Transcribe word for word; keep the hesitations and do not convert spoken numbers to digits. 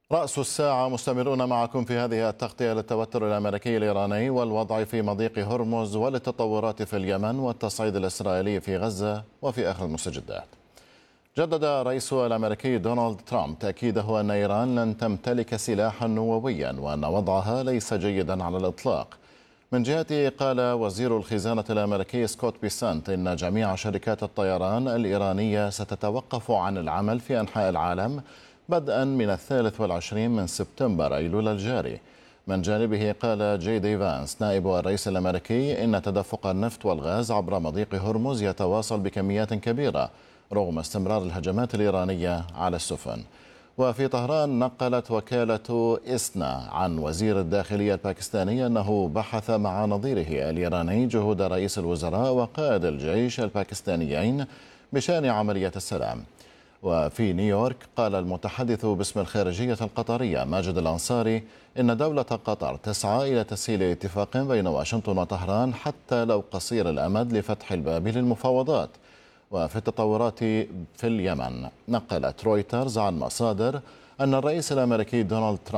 رأس الساعة مستمرون معكم في هذه التغطية للتوتر الأمريكي الإيراني والوضع في مضيق هرمز وللتطورات في اليمن والتصعيد الإسرائيلي في غزة وفي آخر المستجدات. جدد الرئيس الأمريكي دونالد ترامب تأكيده أن إيران لن تمتلك سلاحا نوويا وأن وضعها ليس جيدا على الإطلاق. من جهته قال وزير الخزانة الأمريكي سكوت بيسانت إن جميع شركات الطيران الإيرانية ستتوقف عن العمل في أنحاء العالم بدءا من الثالث والعشرين من سبتمبر أيلول الجاري. من جانبه قال جي دي فانس نائب الرئيس الأمريكي إن تدفق النفط والغاز عبر مضيق هرمز يتواصل بكميات كبيرة رغم استمرار الهجمات الإيرانية على السفن. وفي طهران نقلت وكالة إسنا عن وزير الداخلية الباكستاني أنه بحث مع نظيره الإيراني جهود رئيس الوزراء وقائد الجيش الباكستانيين بشأن عملية السلام. وفي نيويورك قال المتحدث باسم الخارجية القطرية ماجد الأنصاري إن دولة قطر تسعى إلى تسهيل اتفاق بين واشنطن وطهران حتى لو قصير الأمد لفتح الباب للمفاوضات. وفي التطورات في اليمن نقلت رويترز عن مصادر أن الرئيس الأمريكي دونالد ترامب